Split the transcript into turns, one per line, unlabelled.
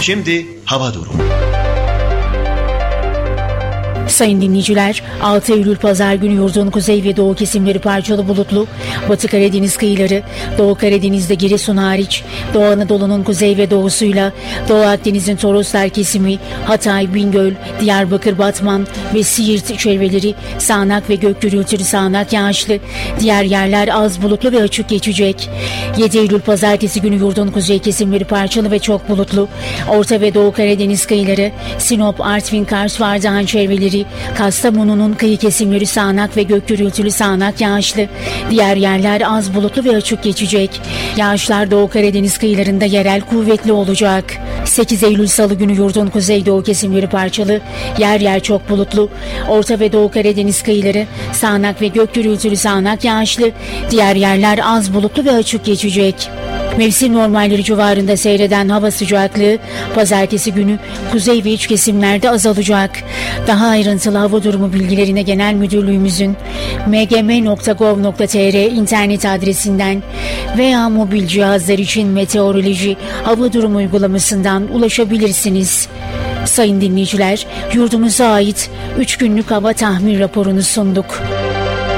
Şimdi hava durumu.
Sayın dinleyiciler, 6 Eylül Pazar günü yurdun kuzey ve doğu kesimleri parçalı bulutlu, Batı Karadeniz kıyıları, Doğu Karadeniz'de Giresun hariç, Doğu Anadolu'nun kuzey ve doğusuyla, Doğu Akdeniz'in Toroslar kesimi, Hatay, Bingöl, Diyarbakır, Batman ve Siirt çevreleri sağanak ve gök gürültülü sağanak yağışlı, diğer yerler az bulutlu ve açık geçecek. 7 Eylül Pazartesi günü yurdun kuzey kesimleri parçalı ve çok bulutlu, Orta ve Doğu Karadeniz kıyıları, Sinop, Artvin, Kars ve Ardahan çevreleri, Kastamonu'nun kıyı kesimleri sağanak ve gök gürültülü sağanak yağışlı. Diğer yerler az bulutlu ve açık geçecek. Yağışlar Doğu Karadeniz kıyılarında yerel kuvvetli olacak. 8 Eylül Salı günü yurdun kuzeydoğu kesimleri parçalı, yer yer çok bulutlu. Orta ve Doğu Karadeniz kıyıları sağanak ve gök gürültülü sağanak yağışlı. Diğer yerler az bulutlu ve açık geçecek. Mevsim normalleri civarında seyreden hava sıcaklığı pazartesi günü kuzey ve iç kesimlerde azalacak. Daha ayrıntılı hava durumu bilgilerine Genel Müdürlüğümüzün mgm.gov.tr internet adresinden veya mobil cihazlar için meteoroloji hava durumu uygulamasından ulaşabilirsiniz. Sayın dinleyiciler, yurdumuza ait 3 günlük hava tahmin raporunu sunduk.